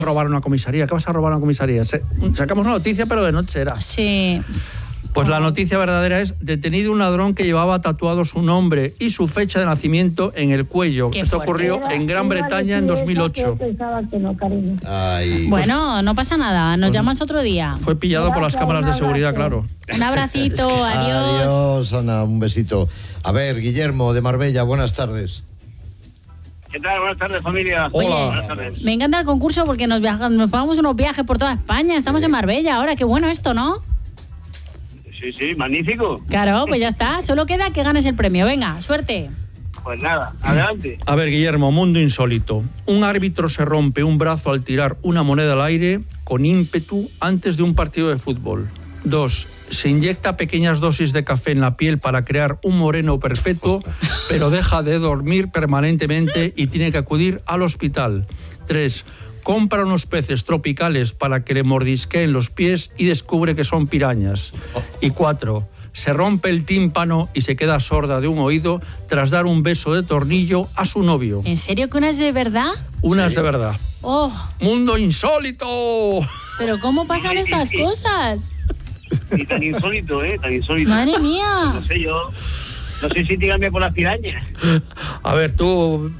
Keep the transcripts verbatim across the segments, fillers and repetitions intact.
robar una comisaría. ¿Qué vas a robar una comisaría? Se, sacamos una noticia, pero de noche era. Sí. Pues la noticia verdadera es: detenido un ladrón que llevaba tatuado su nombre y su fecha de nacimiento en el cuello. Esto ocurrió Era, en Gran Bretaña en dos mil ocho. No, Ay, bueno, no pasa nada, nos pues, llamas otro día. Fue pillado Gracias, por las cámaras de seguridad, claro. Un abracito, adiós. Adiós, Ana, un besito. A ver, Guillermo de Marbella, buenas tardes. ¿Qué tal? Buenas tardes, familia. Hola. Buenas tardes. Me encanta el concurso porque nos, viaja, nos pagamos unos viajes por toda España. Estamos sí. en Marbella ahora, qué bueno esto, ¿no? Sí, sí, magnífico. Claro, pues ya está. Solo queda que ganes el premio. Venga, suerte. Pues nada, adelante. A ver, Guillermo, mundo insólito. Un árbitro se rompe un brazo al tirar una moneda al aire con ímpetu antes de un partido de fútbol. Dos, se inyecta pequeñas dosis de café en la piel para crear un moreno perpetuo, pero deja de dormir permanentemente y tiene que acudir al hospital. Tres, compra unos peces tropicales para que le mordisqueen los pies y descubre que son pirañas. Y cuatro, se rompe el tímpano y se queda sorda de un oído tras dar un beso de tornillo a su novio. ¿En serio que una es de verdad? Una es de verdad. ¡Oh! ¡Mundo insólito! ¿Pero cómo pasan estas cosas? Y tan insólito, ¿eh? Tan insólito. ¡Madre mía! No sé yo... No sé si te cambia por las pirañas. A ver, tú...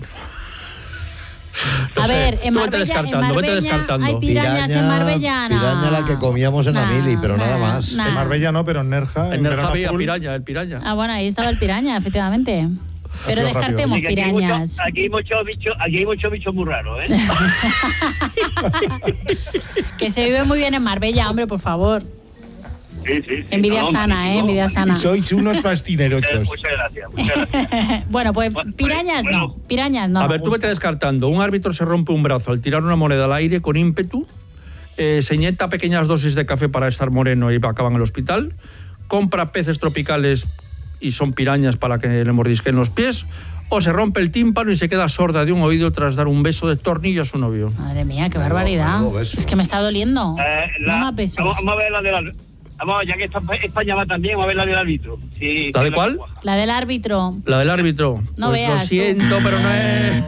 No a sé, ver, en Marbella, vete descartando, en Marbella vete descartando. hay pirañas Piraña, en Marbellana. Piraña la que comíamos en nah, Amili, pero nah, nada más. Nah. En Marbella no, pero en Nerja. En, en Nerja había piraña, el piraña. Ah, bueno, ahí estaba el piraña, efectivamente. Pero descartemos aquí pirañas. Hay muchos bichos, aquí hay muchos bichos muy raros, ¿eh? Que se vive muy bien en Marbella, hombre, por favor. Sí, sí, sí. Envidia no, sana, ¿eh? Envidia sana. Sois unos fascinerosos. Muchas gracias, muchas gracias. Bueno, pues pirañas bueno, no, pirañas no. A ver, tú vete descartando. Un árbitro se rompe un brazo al tirar una moneda al aire con ímpetu, eh, se inyecta pequeñas dosis de café para estar moreno y acaba en el hospital, compra peces tropicales y son pirañas para que le mordisquen los pies, o se rompe el tímpano y se queda sorda de un oído tras dar un beso de tornillo a su novio. Madre mía, qué barbaridad. No, es que me está doliendo. Eh, la, no más besos. Vamos, vamos a ver la de la... Vamos, ya que está España va también, vamos a ver la del árbitro. Sí, ¿La de cuál? La del árbitro. La del árbitro. No pues veas. Lo siento, tú. pero no es...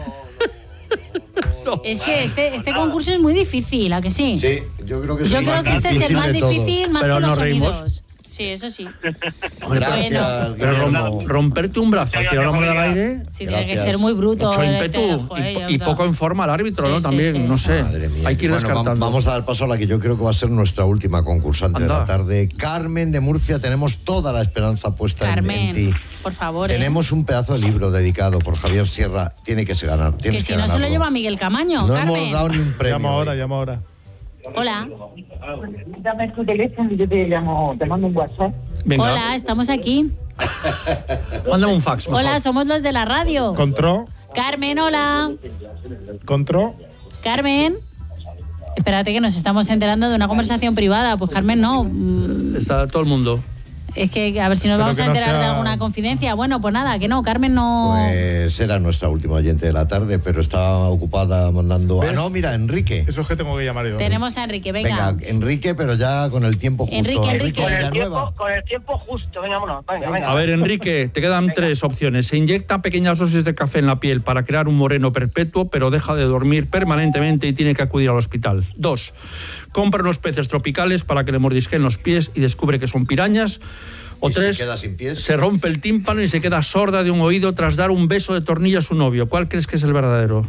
no. Es que este, este concurso es muy difícil, ¿a que sí? Sí, yo creo que, yo creo que este es el más difícil, más pero que los reímos. sonidos. Sí, eso sí. Gracias, pero rom, romperte un brazo al tirar una moneda al aire. Sí, tiene que ser muy bruto. Mucho ímpetu y, y poco en forma el árbitro, sí, ¿no? También, sí, sí, no sé. Hay que ir bueno, descartando. Vamos a dar paso a la que yo creo que va a ser nuestra última concursante Anda. de la tarde. Carmen de Murcia, tenemos toda la esperanza puesta Carmen, en, en ti. Por favor. Tenemos eh. un pedazo de libro dedicado por Javier Sierra. Tiene que se ganar. Que si que no ganarlo. se lo lleva Miguel Camaño. No Carmen. hemos dado ni un premio. Llama ahora, hoy. llama ahora. Hola. Dame tu teléfono y yo te llamo, te mando un WhatsApp. Venga. Hola, estamos aquí. Mándame un fax. Mejor. Hola, somos los de la radio. ¿Contró? Carmen, hola. ¿Contró? Carmen. Espérate que nos estamos enterando de una conversación privada. Pues Carmen, no. Está todo el mundo. Es que a ver si nos Espero vamos a no enterar sea... de alguna confidencia. Bueno, pues nada, que no, Carmen no... Pues era nuestra última oyente de la tarde, pero está ocupada mandando... ¿Ves? Ah, no, mira, Enrique. Eso es que tengo que llamar yo. Tenemos a Enrique, venga. Venga, Enrique, pero ya con el tiempo justo. Enrique, Enrique. Con el, tiempo, con el tiempo justo, venga, vámonos. Venga, venga. A ver, Enrique, te quedan venga. tres opciones. Se inyecta pequeñas dosis de café en la piel para crear un moreno perpetuo, pero deja de dormir permanentemente y tiene que acudir al hospital. Dos, compra unos peces tropicales para que le mordisquen los pies y descubre que son pirañas. O ¿Y tres, se queda sin pies? Se rompe el tímpano y se queda sorda de un oído tras dar un beso de tornillo a su novio. ¿Cuál crees que es el verdadero?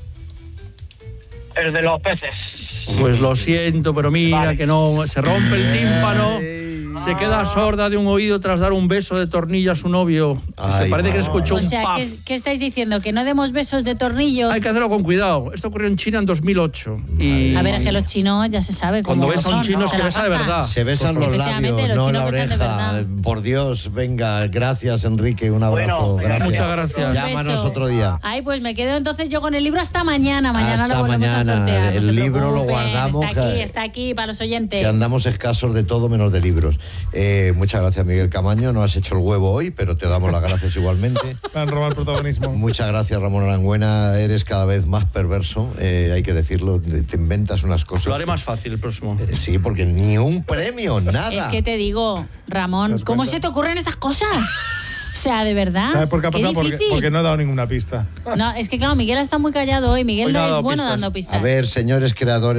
El de los peces. Pues lo siento, pero mira vale. que no. Se rompe el tímpano, se queda sorda de un oído tras dar un beso de tornillo a su novio. Ay, se parece no. que escuchó un O sea, puff. ¿qué, ¿qué estáis diciendo? ¿Que no demos besos de tornillo? Hay que hacerlo con cuidado. Esto ocurrió en China en dos mil ocho. Y... A ver, es que los chinos ya se sabe cómo Cuando ves a un chino es que besa de verdad. Se besan los labios, los no la oreja. Por Dios, venga, gracias Enrique, un abrazo. Bueno, gracias. Muchas gracias. Llámanos otro día. Ay, pues me quedo entonces yo con el libro hasta mañana. Mañana hasta lo volvemos mañana. a sortear. El no libro lo guardamos. Está aquí, está aquí para los oyentes. Que andamos escasos de todo menos de libros. Eh, muchas gracias, Miguel Camaño. No has hecho el huevo hoy, pero te damos las gracias igualmente. Me han robado el protagonismo. Muchas gracias, Ramón Arangüena. Eres cada vez más perverso, eh, hay que decirlo. Te inventas unas cosas. Lo haré más fácil el próximo. Eh, sí, porque ni un premio, nada. Es que te digo, Ramón, ¿cómo se te ocurren estas cosas? O sea, de verdad. ¿Sabes por qué ha pasado? Porque, difícil. porque no he dado ninguna pista. No, es que claro, Miguel está muy callado hoy. Miguel Hoy no no ha es dado bueno pistas. dando pistas. A ver, señores creadores